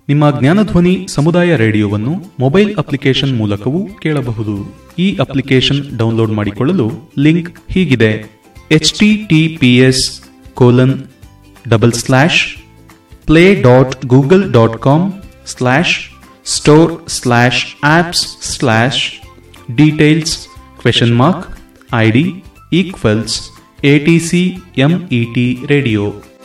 ನಿಮ್ಮ ಜ್ಞಾನಧ್ವನಿ ಸಮುದಾಯ ರೇಡಿಯೋವನ್ನು mobile application ಮೂಲಕವೂ ಕೇಳಬಹುದು. ಈ ಅಪ್ಲಿಕೇಶನ್ ಡೌನ್ಲೋಡ್ ಮಾಡಿಕೊಳ್ಳಲು ಲಿಂಕ್ ಹೀಗಿದೆ: https://play.google.com/store/apps/details ?ID = ATCMET radio